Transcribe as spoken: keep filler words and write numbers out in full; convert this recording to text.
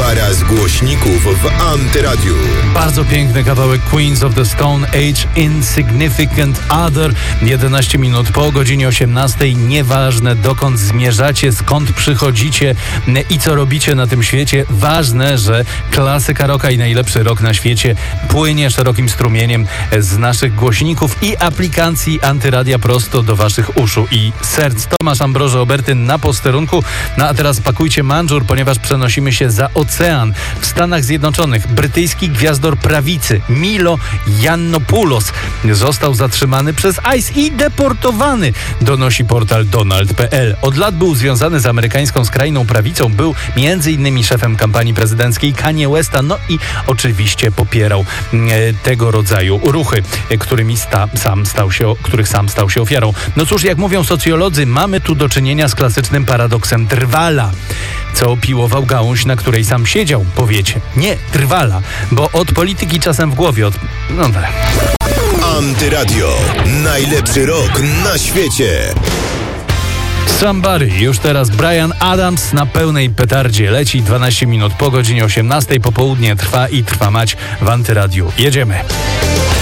Para z głośników w Antyradiu. Bardzo piękny kawałek Queens of the Stone Age, Insignificant Other. jedenaście minut po godzinie osiemnastej. Nieważne dokąd zmierzacie, skąd przychodzicie i co robicie na tym świecie. Ważne, że klasyka rocka i najlepszy rock na świecie płynie szerokim strumieniem z naszych głośników i aplikacji Antyradia prosto do waszych uszu i serc. Tomasz Ambroży Obertyn na posterunku. No a teraz pakujcie mandżur, ponieważ przenosimy się za ocean. W Stanach Zjednoczonych brytyjski gwiazdor prawicy Milo Yiannopoulos został zatrzymany przez I C E i deportowany, donosi portal Donald kropka p l. Od lat był związany z amerykańską skrajną prawicą, był między innymi szefem kampanii prezydenckiej Kanye Westa, no i oczywiście popierał e, tego rodzaju ruchy, e, którymi sta, sam stał się, których sam stał się ofiarą. No cóż, jak mówią socjolodzy, mamy tu do czynienia z klasycznym paradoksem trwala. Co piłował gałąź, na której sam siedział, powiecie. Nie, trwala, bo od polityki czasem w głowie, od... no tak. Antyradio. Najlepszy rock na świecie. Somebody. Już teraz Bryan Adams na pełnej petardzie leci. dwanaście minut po godzinie osiemnastej. Popołudnie trwa i trwa mać w Antyradiu. Jedziemy.